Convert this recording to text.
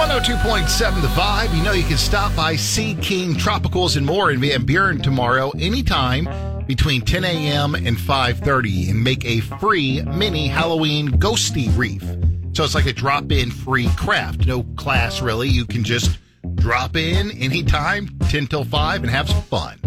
102.7 The Vibe. You know you can stop by Sea King Tropicals and more in Van Buren tomorrow anytime between 10 a.m. and 5:30 and make a free mini Halloween ghosty wreath. So it's like a drop-in free craft. No class, really. You can just drop in anytime, 10 till 5, and have some fun.